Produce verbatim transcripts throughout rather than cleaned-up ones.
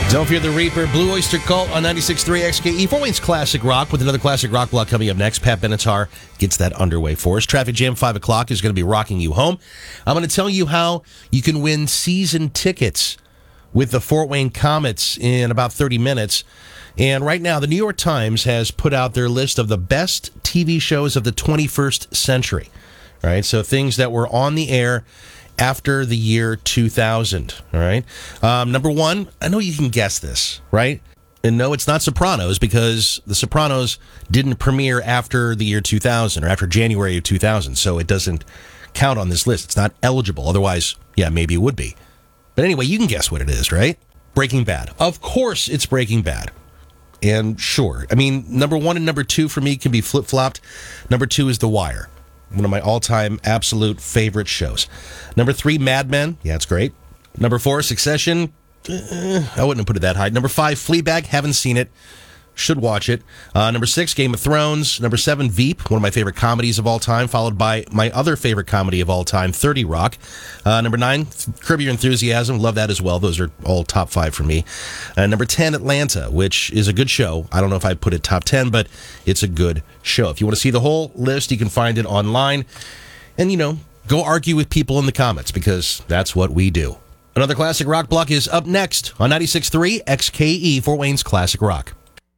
Don't Fear the Reaper, Blue Oyster Cult on ninety-six point three X K E. Fort Wayne's Classic Rock with another Classic Rock block coming up next. Pat Benatar gets that underway for us. Traffic Jam, five o'clock, is going to be rocking you home. I'm going to tell you how you can win season tickets with the Fort Wayne Komets in about thirty minutes. And right now, the New York Times has put out their list of the best T V shows of the twenty-first century. All right, so things that were on the air after the year two thousand, all right? Um, number one, I know you can guess this, right? And no, it's not Sopranos, because The Sopranos didn't premiere after the year two thousand, or after January of two thousand, so it doesn't count on this list. It's not eligible. Otherwise, yeah, maybe it would be. But anyway, you can guess what it is, right? Breaking Bad. Of course it's Breaking Bad. And sure, I mean, number one and number two for me can be flip-flopped. Number two is The Wire. One of my all-time absolute favorite shows. Number three, Mad Men. Yeah, it's great. Number four, Succession. Uh, I wouldn't have put it that high. Number five, Fleabag. Haven't seen it. Should watch it. Uh, number six, Game of Thrones. Number seven, Veep, one of my favorite comedies of all time, followed by my other favorite comedy of all time, thirty Rock. Uh, number nine, Curb Your Enthusiasm. Love that as well. Those are all top five for me. Uh, number ten, Atlanta, which is a good show. I don't know if I'd put it top ten, but it's a good show. If you want to see the whole list, you can find it online. And, you know, go argue with people in the comments, because that's what we do. Another Classic Rock block is up next on ninety-six point three X K E, Fort Wayne's Classic Rock.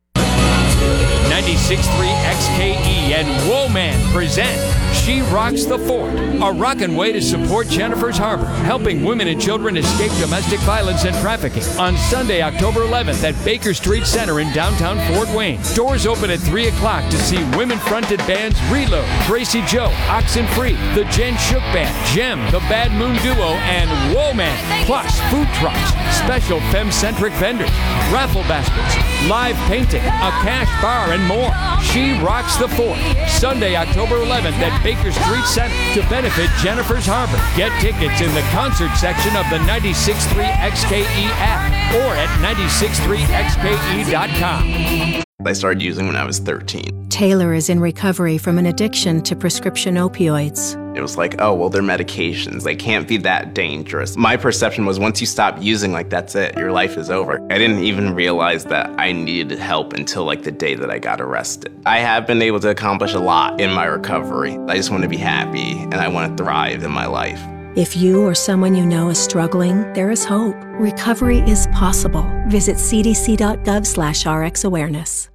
ninety-six point three X K E and Woman present She Rocks the Fort, a rockin' way to support Jennifer's Harbor, helping women and children escape domestic violence and trafficking, on Sunday, October eleventh at Baker Street Center in downtown Fort Wayne. Doors open at three o'clock to see women-fronted bands Reload, Tracy Joe, Oxenfree, the Jen Shook Band, Gem, the Bad Moon Duo, and Woman, plus food trucks, special femme-centric vendors, raffle baskets, live painting, a cash bar, and more. She Rocks the Fort, Sunday, October eleventh at Baker Street Center to benefit Jennifer's Harbor. Get tickets in the concert section of the ninety-six point three X K E app or at ninety-six point three X K E dot com. I started using when I was thirteen. Taylor is in recovery from an addiction to prescription opioids. It was like, oh, well, they're medications. They can't be that dangerous. My perception was once you stop using, like, that's it. Your life is over. I didn't even realize that I needed help until, like, the day that I got arrested. I have been able to accomplish a lot in my recovery. I just want to be happy, and I want to thrive in my life. If you or someone you know is struggling, there is hope. Recovery is possible. Visit c d c dot gov slash r x awareness.